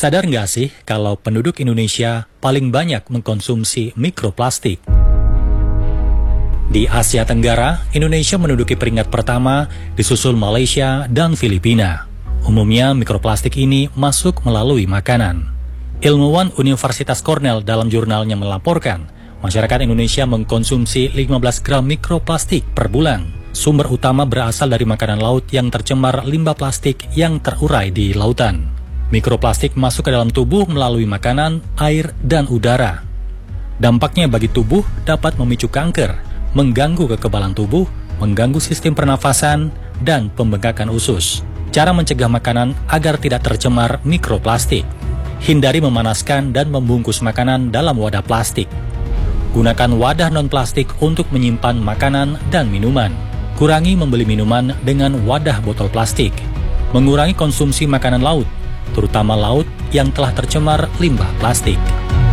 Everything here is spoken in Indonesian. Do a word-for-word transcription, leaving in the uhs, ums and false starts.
Sadar nggak sih kalau penduduk Indonesia paling banyak mengkonsumsi mikroplastik? Di Asia Tenggara, Indonesia menduduki peringkat pertama, disusul Malaysia dan Filipina. Umumnya mikroplastik ini masuk melalui makanan. Ilmuwan Universitas Cornell dalam jurnalnya melaporkan, masyarakat Indonesia mengkonsumsi lima belas gram mikroplastik per bulan. Sumber utama berasal dari makanan laut yang tercemar limbah plastik yang terurai di lautan. Mikroplastik masuk ke dalam tubuh melalui makanan, air, dan udara. Dampaknya bagi tubuh dapat memicu kanker, mengganggu kekebalan tubuh, mengganggu sistem pernafasan, dan pembengkakan usus. Cara mencegah makanan agar tidak tercemar mikroplastik: hindari memanaskan dan membungkus makanan dalam wadah plastik. Gunakan wadah non-plastik untuk menyimpan makanan dan minuman. Kurangi membeli minuman dengan wadah botol plastik. Mengurangi konsumsi makanan laut, terutama laut yang telah tercemar limbah plastik.